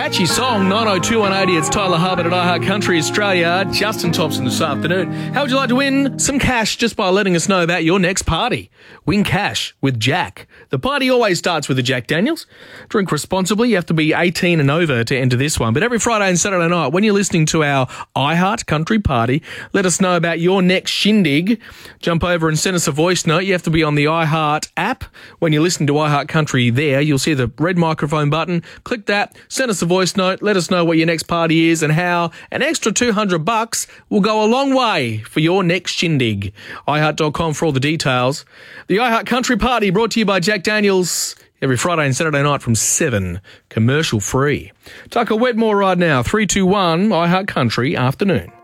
Catchy song, 902-180. It's Tyler Hubbard at iHeart Country Australia. Justin Thompson this afternoon. How would you like to win some cash just by letting us know about your next party? Win cash with Jack. The party always starts with a Jack Daniels. Drink responsibly. You have to be 18 and over to enter this one. But every Friday and Saturday night, when you're listening to our iHeart Country Party, let us know about your next shindig. Jump over and send us a voice note. You have to be on the iHeart app. When you listen to iHeart Country there, you'll see the red microphone button. Click that. Send us a voice note. Let us know what your next party is and how an extra $200 will go a long way for your next shindig. iHeart.com for all the details. The iHeart Country Party brought to you by Jack Daniels every Friday and Saturday night from 7, commercial free. Tucker Wetmore right now, 321 iHeart Country Afternoon.